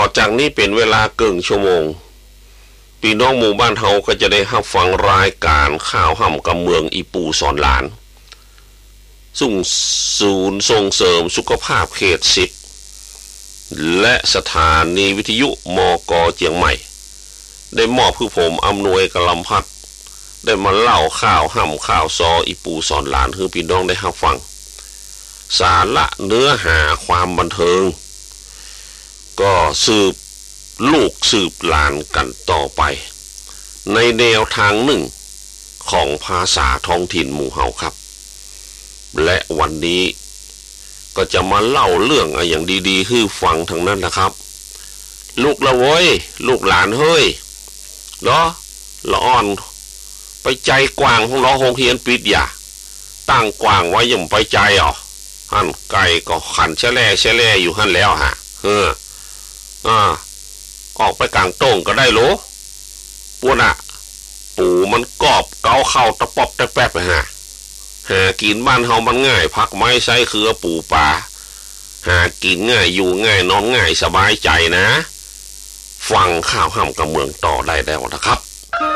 จากนี้เป็นเวลาเกินชั่วโมงพี่น้องหมู่บ้านเฮาก็จะได้รับฟังรายการข่าวห่ำกับเมืองอีปูสอนหลานสุ่งศูนย์ส่งเสริมสุขภาพเขต10และสถานีวิทยุมก.เจียงใหม่ได้มอบผู้ผมอำนวยกลำพัดได้มาเล่าข่าวห่ำข่าวซออีปูสอนหลานให้พี่น้องได้รับฟังสาระเนื้อหาความบันเทิงก็สืบลูกสืบหลานกันต่อไปในแนวทางหนึ่งของภาษาท้องถิ่นหมู่เฮาครับและวันนี้ก็จะมาเล่าเรื่องอย่างดีๆให้ฟังทั้งนั้นนะครับลูกละเว้ยลูกหลานเฮ้ยเหรอละอ่อนไปใจกว้างของเราโรงเรียนปิดอย่าตั้งกว้างไว้ยังไปใจอ่ะหั่นไก่ก็ขันแช่แล่อยู่หั่นแล้วฮะออกไปกลางโต้งก็ได้โหลปวดอ่ะปู่มันกอบเกาเข้าตะป๊อบตะแป๊บไปฮะหากินบ้านเฮามันง่ายพักไม้ใช้คือปู่ป่าหากินง่ายอยู่ง่ายนอนง่ายสบายใจนะฟังข่าวห่ำกับเมืองต่อได้แล้วนะครับ